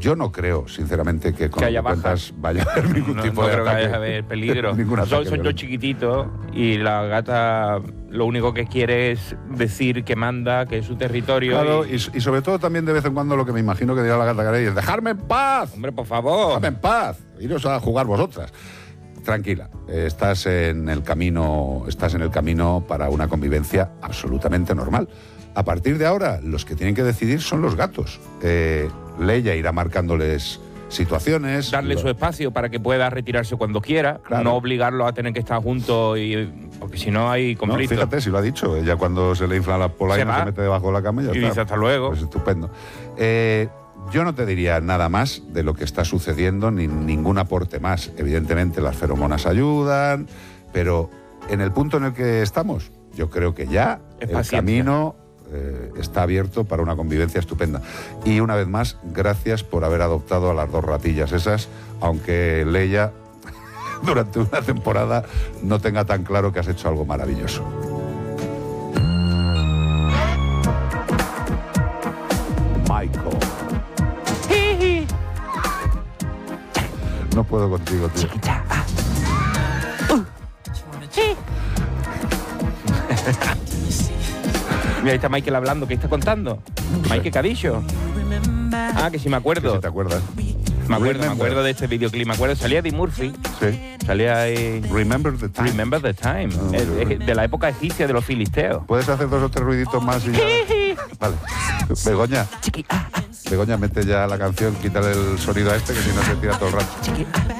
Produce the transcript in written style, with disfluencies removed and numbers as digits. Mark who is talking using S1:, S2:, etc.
S1: Yo no creo, sinceramente, que con
S2: Que haya
S1: lo que cuentas vaya a haber ningún tipo
S2: no
S1: de
S2: creo que
S1: ataque.
S2: vaya a haber peligro.
S1: Ningún ataque
S2: Son yo
S1: violento.
S2: chiquitito y la gata lo único que quiere es decir que manda, que es su territorio.
S1: Claro, y sobre todo también de vez en cuando lo que me imagino que dirá la gata Carey es ¡dejarme en paz!
S2: Hombre, por favor.
S1: ¡Dejadme en paz! Iros a jugar vosotras. Tranquila, estás en el camino para una convivencia absolutamente normal. A partir de ahora, los que tienen que decidir son los gatos. Leia irá marcándoles situaciones.
S2: Darle su espacio para que pueda retirarse cuando quiera,
S1: Claro.
S2: no obligarlo a tener que estar juntos, porque si no hay
S1: No,
S2: conflicto.
S1: fíjate, si lo ha dicho. Ella cuando se le infla la polainas
S2: Se va.
S1: se mete debajo de la cama y ya
S2: Y
S1: está.
S2: dice, "Hasta luego".
S1: Pues estupendo. Yo no te diría nada más de lo que está sucediendo, ni ningún aporte más. Evidentemente las feromonas ayudan, pero en el punto en el que estamos, yo creo que ya
S2: Es
S1: el
S2: paciencia.
S1: camino está abierto para una convivencia estupenda. Y una vez más, gracias por haber adoptado a las dos ratillas esas, aunque Leia durante una temporada no tenga tan claro que has hecho algo maravilloso. Michael. No puedo contigo, tío.
S2: Mira, ahí está Michael hablando, ¿qué está contando? Michael Cadillo. Ah, que sí me
S1: Que
S2: acuerdo.
S1: si te acuerdas.
S2: Me
S1: Remember.
S2: acuerdo de este videoclip. Me acuerdo, salía Eddie Murphy.
S1: Sí.
S2: Salía ahí.
S1: Remember the time.
S2: Remember the Time.
S1: Ah,
S2: Es de la época egipcia de los filisteos.
S1: ¿Puedes hacer 2 o 3 ruiditos más y ya? Vale. Begoña, mete ya la canción, quítale el sonido a este, que si no se tira todo el rato.